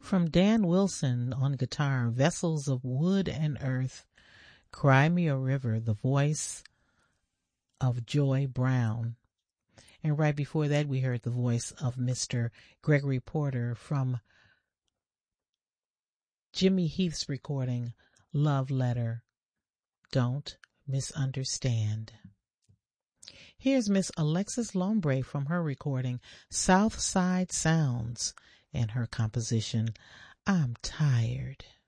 From Dan Wilson on guitar, Vessels of Wood and Earth, Cry Me a River, the voice of Joy Brown. And right before that, we heard the voice of Mr. Gregory Porter from Jimmy Heath's recording, Love Letter, Don't Misunderstand. Here's Miss Alexis Lombre from her recording, South Side Sounds, and her composition, I'm Tired.